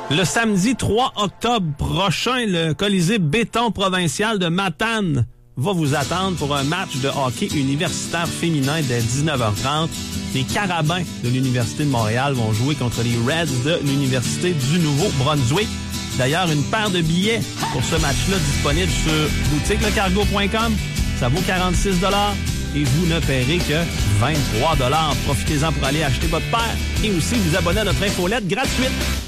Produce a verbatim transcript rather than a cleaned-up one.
Le samedi trois octobre prochain, le Colisée Béton Provincial de Matane va vous attendre pour un match de hockey universitaire féminin dès dix-neuf heures trente. Les Carabins de l'Université de Montréal vont jouer contre les Reds de l'Université du Nouveau-Brunswick. D'ailleurs, une paire de billets pour ce match-là disponible sur boutique le cargo point com. Ça vaut quarante-six dollars et vous ne paierez que vingt-trois dollars. Profitez-en pour aller acheter votre paire et aussi vous abonner à notre infolette gratuite.